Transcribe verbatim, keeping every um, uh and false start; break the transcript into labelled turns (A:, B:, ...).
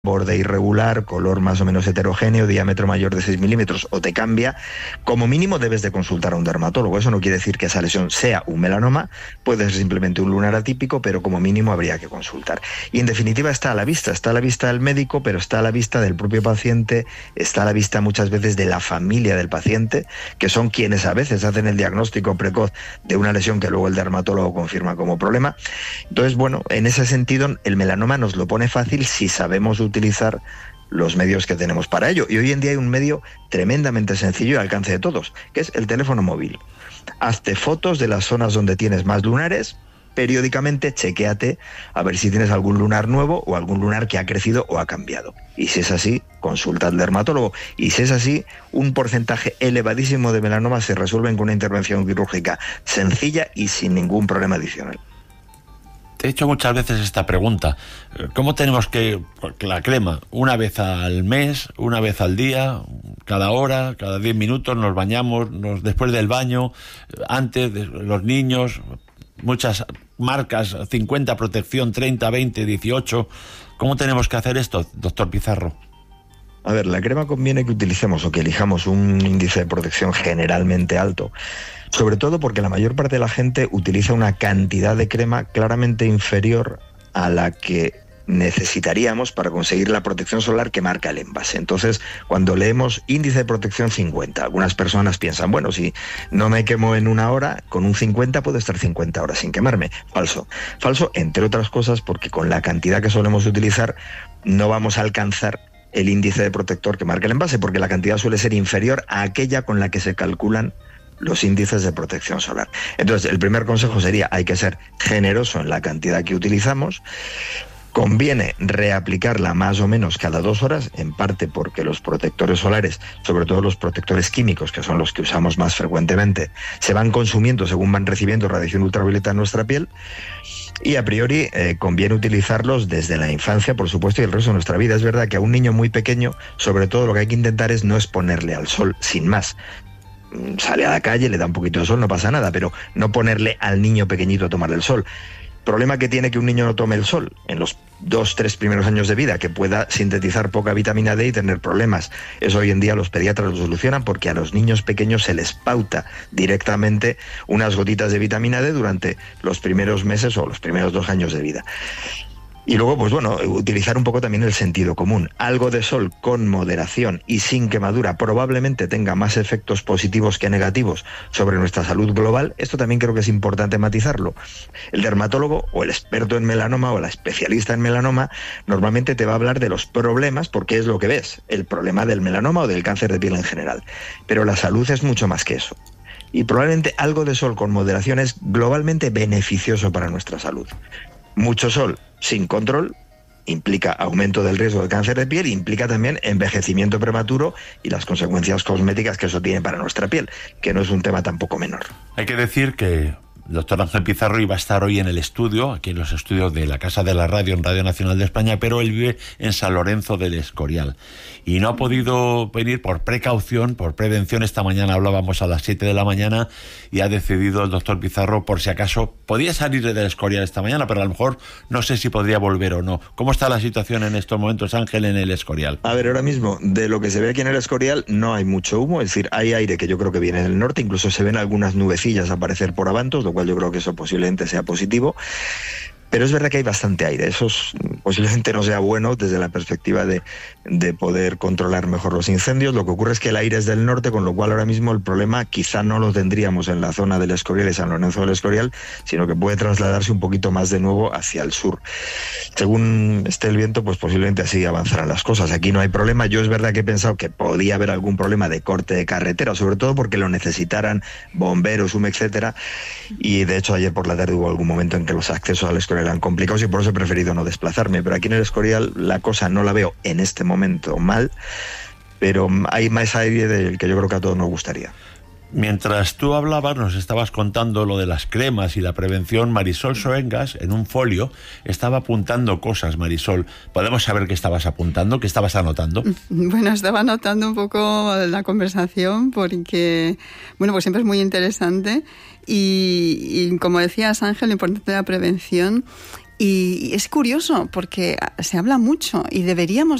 A: borde irregular, color más o menos heterogéneo, diámetro mayor de seis milímetros o te cambia, como mínimo debes de consultar a un dermatólogo. Eso no quiere decir que esa lesión sea un melanoma, puede ser simplemente un lunar atípico, pero como mínimo habría que consultar. Y en definitiva está a la vista, está a la vista del médico, pero está a la vista del propio paciente, está a la vista muchas veces de la familia del paciente, que son quienes a veces hacen el diagnóstico precoz de una lesión que luego el dermatólogo confirma como problema. Entonces, bueno, en ese sentido el melanoma nos lo pone fácil si sabemos utilizar los medios que tenemos para ello. Y hoy en día hay un medio tremendamente sencillo y al alcance de todos, que es el teléfono móvil. Hazte fotos de las zonas donde tienes más lunares, periódicamente chequéate a ver si tienes algún lunar nuevo o algún lunar que ha crecido o ha cambiado. Y si es así, consulta al dermatólogo. Y si es así, un porcentaje elevadísimo de melanomas se resuelven con una intervención quirúrgica sencilla y sin ningún problema adicional.
B: Te he hecho muchas veces esta pregunta. ¿Cómo tenemos que, la crema, una vez al mes, una vez al día, cada hora, cada diez minutos nos bañamos, nos, después del baño, antes de los niños, muchas marcas, cincuenta protección, treinta, veinte, dieciocho. ¿Cómo tenemos que hacer esto, doctor Pizarro?
A: A ver, la crema conviene que utilicemos o que elijamos un índice de protección generalmente alto, sobre todo porque la mayor parte de la gente utiliza una cantidad de crema claramente inferior a la que necesitaríamos para conseguir la protección solar que marca el envase. Entonces, cuando leemos índice de protección cincuenta, algunas personas piensan, bueno, si no me quemo en una hora, con un cincuenta puedo estar cincuenta horas sin quemarme. Falso. Falso, entre otras cosas, porque con la cantidad que solemos utilizar no vamos a alcanzar el índice de protector que marca el envase, porque la cantidad suele ser inferior a aquella con la que se calculan los índices de protección solar. Entonces, el primer consejo sería, hay que ser generoso en la cantidad que utilizamos. Conviene reaplicarla más o menos cada dos horas, en parte porque los protectores solares, sobre todo los protectores químicos, que son los que usamos más frecuentemente, se van consumiendo según van recibiendo radiación ultravioleta en nuestra piel. Y a priori eh, conviene utilizarlos desde la infancia, por supuesto, y el resto de nuestra vida. Es verdad que a un niño muy pequeño, sobre todo lo que hay que intentar es no exponerle al sol, sin más. Sale a la calle, le da un poquito de sol, no pasa nada, pero no ponerle al niño pequeñito a tomar el sol. Problema que tiene que un niño no tome el sol en los dos, tres primeros años de vida, que pueda sintetizar poca vitamina D y tener problemas. Eso hoy en día los pediatras lo solucionan porque a los niños pequeños se les pauta directamente unas gotitas de vitamina D durante los primeros meses o los primeros dos años de vida. Y luego, pues bueno, utilizar un poco también el sentido común. Algo de sol con moderación y sin quemadura probablemente tenga más efectos positivos que negativos sobre nuestra salud global. Esto también creo que es importante matizarlo. El dermatólogo o el experto en melanoma o la especialista en melanoma normalmente te va a hablar de los problemas porque es lo que ves, el problema del melanoma o del cáncer de piel en general. Pero la salud es mucho más que eso. Y probablemente algo de sol con moderación es globalmente beneficioso para nuestra salud. Mucho sol sin control implica aumento del riesgo de cáncer de piel, implica también envejecimiento prematuro y las consecuencias cosméticas que eso tiene para nuestra piel, que no es un tema tampoco menor.
B: Hay que decir que el doctor Ángel Pizarro iba a estar hoy en el estudio, aquí en los estudios de la Casa de la Radio, en Radio Nacional de España, pero él vive en San Lorenzo del Escorial y no ha podido venir por precaución, por prevención. Esta mañana hablábamos a las siete de la mañana y ha decidido el doctor Pizarro, por si acaso, podía salir del Escorial esta mañana, pero a lo mejor no sé si podría volver o no. ¿Cómo está la situación en estos momentos, Ángel, en el Escorial?
A: A ver, ahora mismo, de lo que se ve aquí en el Escorial, no hay mucho humo, es decir, hay aire que yo creo que viene del norte, incluso se ven algunas nubecillas aparecer por Abantos, lo cual yo creo que eso posiblemente sea positivo. Pero es verdad que hay bastante aire, eso es, posiblemente no sea bueno desde la perspectiva de, de poder controlar mejor los incendios. Lo que ocurre es que el aire es del norte, con lo cual ahora mismo el problema quizá no lo tendríamos en la zona del Escorial y San Lorenzo del Escorial, sino que puede trasladarse un poquito más de nuevo hacia el sur. Según esté el viento, pues posiblemente así avanzarán las cosas. Aquí no hay problema. Yo es verdad que he pensado que podía haber algún problema de corte de carretera, sobre todo porque lo necesitaran bomberos, humo, etcétera. Y de hecho ayer por la tarde hubo algún momento en que los accesos al Escorial eran complicados y por eso he preferido no desplazarme. Pero aquí en el Escorial la cosa no la veo en este momento mal, pero hay más aire del que yo creo que a todos nos gustaría.
B: Mientras tú hablabas, nos estabas contando lo de las cremas y la prevención. Marisol Soengas, en un folio, estaba apuntando cosas. Marisol, ¿podemos saber qué estabas apuntando, qué estabas anotando?
C: Bueno, estaba anotando un poco la conversación porque, bueno, pues siempre es muy interesante y, y como decías, Ángel, lo importante de la prevención. Y es curioso porque se habla mucho y deberíamos